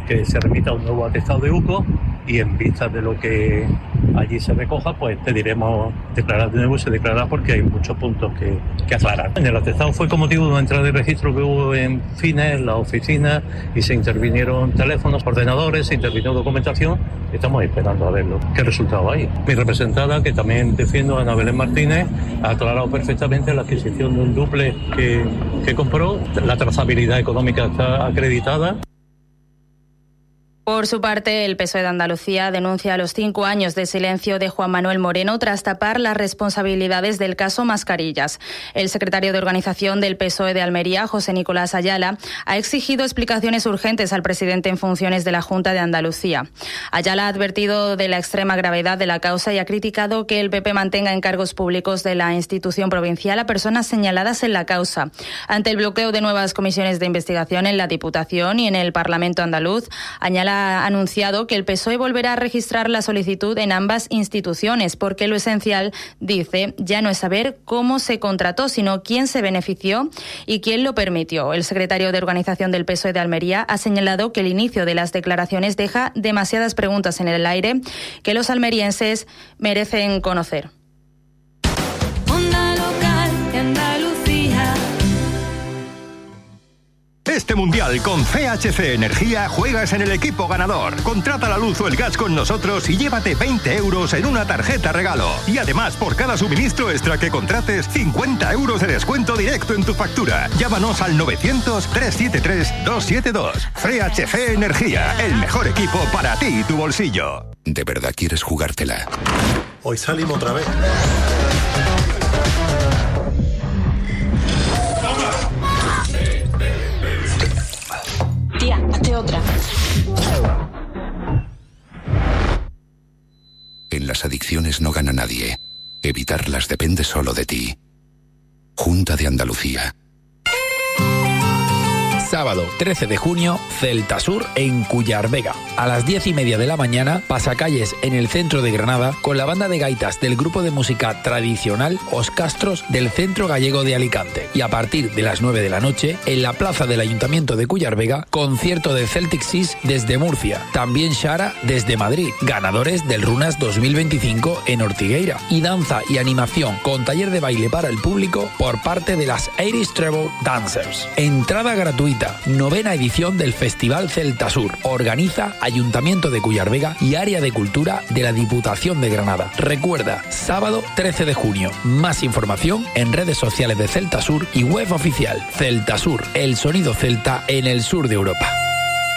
que se remita un nuevo atestado de UCO y en vista de lo que allí se recoja, pues pediremos declarar de nuevo y se declarará porque hay muchos puntos que aclarar. En el atestado fue con motivo de una entrada de registro que hubo en Fines, en la oficina, y se intervinieron teléfonos, ordenadores, se intervino documentación. Estamos esperando a ver qué resultado hay. Mi representada, que también defiendo, Ana Belén Martínez, ha aclarado perfectamente la adquisición de un duple que compró. La trazabilidad económica está acreditada. Por su parte, el PSOE de Andalucía denuncia los 5 años de silencio de Juan Manuel Moreno tras tapar las responsabilidades del caso Mascarillas. El secretario de Organización del PSOE de Almería, José Nicolás Ayala, ha exigido explicaciones urgentes al presidente en funciones de la Junta de Andalucía. Ayala ha advertido de la extrema gravedad de la causa y ha criticado que el PP mantenga en cargos públicos de la institución provincial a personas señaladas en la causa. Ante el bloqueo de nuevas comisiones de investigación en la Diputación y en el Parlamento andaluz, Ayala ha anunciado que el PSOE volverá a registrar la solicitud en ambas instituciones, porque lo esencial, dice, ya no es saber cómo se contrató, sino quién se benefició y quién lo permitió. El secretario de Organización del PSOE de Almería ha señalado que el inicio de las declaraciones deja demasiadas preguntas en el aire que los almerienses merecen conocer. Este mundial con CHC Energía juegas en el equipo ganador. Contrata la luz o el gas con nosotros y llévate 20 euros en una tarjeta regalo. Y además, por cada suministro extra que contrates, 50 euros de descuento directo en tu factura. Llámanos al 900-373-272. CHC Energía, el mejor equipo para ti y tu bolsillo. ¿De verdad quieres jugártela? Hoy salimos otra vez. Tía, hazte otra. En las adicciones no gana nadie. Evitarlas depende solo de ti. Junta de Andalucía. Sábado 13 de junio, Celtasur en Cuyar Vega. A las 10:30 de la mañana, pasacalles en el centro de Granada con la banda de gaitas del grupo de música tradicional Os Castros del Centro Gallego de Alicante. Y a partir de las 9 de la noche, en la plaza del Ayuntamiento de Cuyar Vega, concierto de Celtic Seas desde Murcia. También Shara desde Madrid, ganadores del Runas 2025 en Ortigueira. Y danza y animación con taller de baile para el público por parte de las Irish Treble Dancers. Entrada gratuita. 9ª edición del Festival Celtasur. Organiza Ayuntamiento de Cuyar Vega y Área de Cultura de la Diputación de Granada. Recuerda, sábado 13 de junio. Más información en redes sociales de Celtasur y web oficial. Celtasur, el sonido celta en el sur de Europa.